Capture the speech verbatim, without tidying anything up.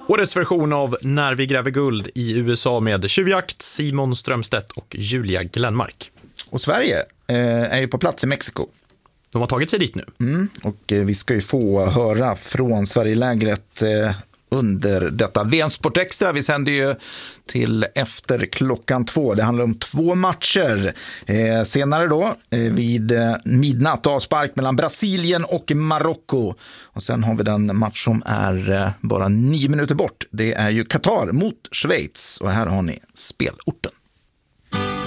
Årets version av När vi gräver guld i U S A med tjuvjakt, Simon Strömstedt och Julia Glenmark. Och Sverige eh, är ju på plats i Mexiko. De har tagit sig dit nu. Mm, och eh, vi ska ju få höra från Sverigelägret eh, under detta V M-sport extra. Vi sänder ju till efter klockan två. Det handlar om två matcher. Eh, senare då eh, vid eh, midnatt avspark mellan Brasilien och Marocko. Och sen har vi den match som är eh, bara nio minuter bort. Det är ju Qatar mot Schweiz. Och här har ni spelorten.